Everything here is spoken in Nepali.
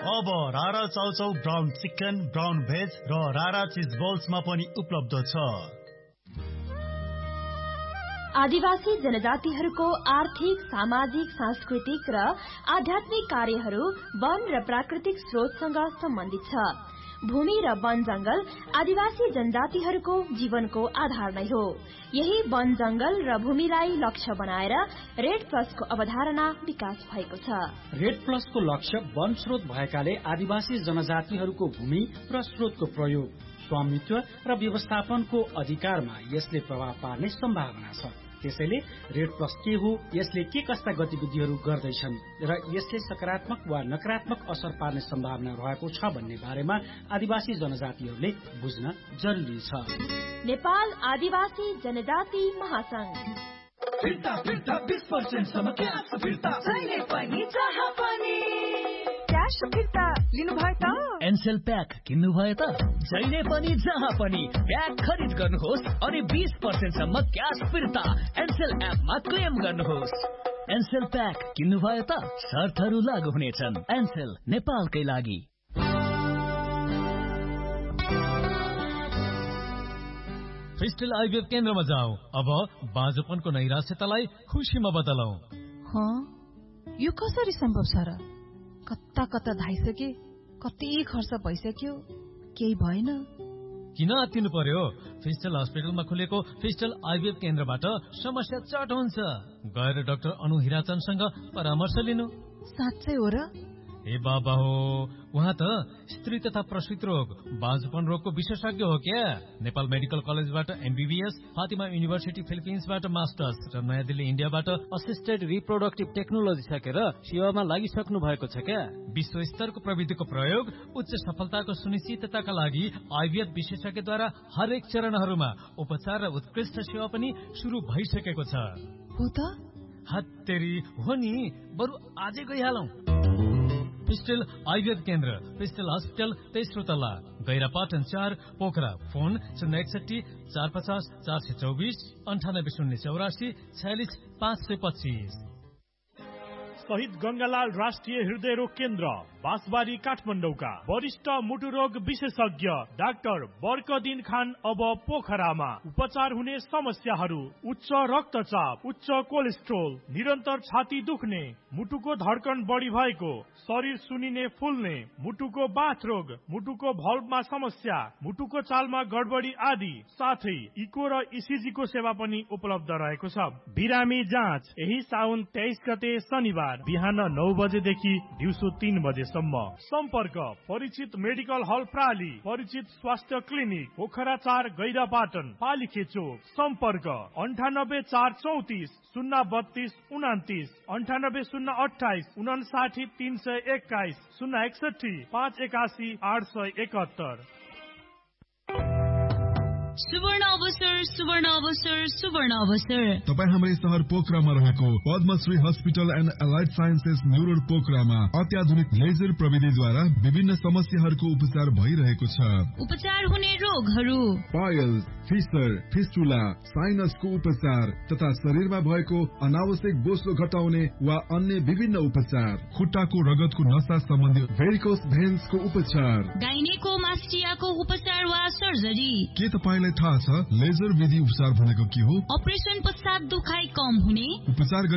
अब रारा chow chow brown chicken, brown veg र रारा चीज बल्समा पनि उपलब्ध छ। आदिवासी जनजातिहरूको आर्थिक, सामाजिक, सांस्कृतिक र आध्यात्मिक कार्यहरू वन र प्राकृतिक स्रोतसँग सम्बन्धित छ। भूमि र वन जंगल आदिवासी जनजातिहरूको जीवनको आधार नै हो। यही वन जंगल र भूमिलाई लक्ष्य बनाएर रेड प्लसको अवधारणा विकास भएको छ। रेड प्लसको लक्ष्य वन स्रोत भएकाले आदिवासी जनजातिहरूको भूमि र स्रोतको प्रयोग, स्वामित्व र व्यवस्थापनको अधिकारमा यसले प्रभाव पार्ने सम्भावना छ। त्यसैले रेड प्लस के हो, यसले के कस्ता गतिविधिहरू गर्दैछन् र यसले सकारात्मक वा नकारात्मक असर पार्ने सम्भावना रहेको छ भन्ने बारेमा आदिवासी जनजातिहरूले बुझ्न जरुरी छ। नेपाल आदिवासी जनजाति महासंघ। फिर्ता 20% सम्म क्यास फिर्ता, जहिले पनि जहाँ पनि क्यास फिर्ता लिनुभयो त। एनसेल प्याक किन्नुभयो त, जहिले पनि जहाँ पनि प्याक खरिद गर्नुहोस् अनि 20% सम्म क्यास फिर्ता एनसेल एपमा क्लेम गर्नुहोस्। एनसेल प्याक किन्नुभयो त, शर्तहरू लागू हुनेछन्। एनसेल नेपालकै लागि। फिस्टल आइभीएफ केन्द्रमा जाऊ। अब बाँझोपनको नैराश्यतालाई खुसीमा बदलौ। यो कसरी सम्भव छ र? कता कता धाइसके, कति खर्च भइसक्यो, केही भएन। किन आत्तिनु पर्यो? फिस्टल हस्पिटलमा खुलेको फिस्टल आइभीएफ केन्द्रबाट समस्या चट हुन्छ। गएर डाक्टर अनु हिराचनसँग परामर्श लिनु। साँच्चै हो र? ए बाबा हो, उहाँ त स्त्री तथा प्रसूति रोग, बाँझोपन रोगको विशेषज्ञ हो क्या। नेपाल मेडिकल कलेजबाट एमबीबीएस, फातिमा युनिभर्सिटी फिलिपिन्सबाट मास्टर्स र नयाँ दिल्ली इन्डियाबाट असिस्टेड रिप्रोडक्टिभ टेक्नोलोजी सकेर सेवामा लागिसक्नु भएको छ क्या। विश्व स्तरको प्रविधिको प्रयोग उच्च सफलताको सुनिश्चितताका लागि आइभीएफ विशेषज्ञद्वारा हरेक चरणहरूमा उपचार र उत्कृष्ट सेवा पनि शुरू भइसकेको छ। हो त? हत्तेरी हो नि, बरु आजै गइहालौं। फिस्टल आइभीएफ केन्द्र, फिस्टल हस्पिटल, तेस्रो तल्ला, गैरापाटन 4, पोखरा। फोन 061 450 424 98 084 46 525। शहीद गंगालाल राष्ट्रिय हृदय रोग केन्द्र, बाँसबारी काठमाडौँका वरिष्ठ मुटु रोग विशेषज्ञ डाक्टर बर्कदिन खान अब पोखरामा। उपचार हुने समस्याहरू: उच्च रक्तचाप, उच्च कोलेस्ट्रोल, निरन्तर छाती दुख्ने, मुटुको धड्कन बढी भएको, शरीर सुनिने फुल्ने, मुटुको बाथ रोग, मुटुको भल्भमा समस्या, मुटुको चालमा गडबडी आदि, साथै इको र ईसीजी को सेवा पनि उपलब्ध रहेको छ। बिरामी जाँच यही साउन 23 गते शनिबार बिहान 9 बजेदेखि दिउँसो 3 बजेसम्म। सम्पर्क परिचित मेडिकल हल प्राली, परिचित स्वास्थ्य क्लिनिक पोखरा 4, गैरापाटन, पालिखे चोक। सम्पर्क 98 434 032 29, 98 028 59 321, 061 581 871। सुवर्ण अवसर, सुवर्ण अवसर, सुवर्ण अवसर। तपाईँ हाम्रै शहर पोखरामा रहेको Padmashri hospital and allied sciences new road पोखरामा अत्याधुनिक लेजर प्रविधिद्वारा विभिन्न समस्याहरूको उपचार भइरहेको छ। उपचार हुने रोगहरू: पाइल्स, फिस्टर, फिस्टुला, साइनसको उपचार तथा शरीरमा भएको अनावश्यक बोसो घटाउने वा अन्य विभिन्न उपचार। खुट्टाको रगतको नसा सम्बन्धी भेरिकोस भेन्सको उपचार। गाइनेकोमास्टियाको उपचार वा सर्जरी। के तपाईँ थाहा छ लेजर विधि उपचार भनेको के हो? अपरेसन पश्चात दुखाइ कम हुने, उपचार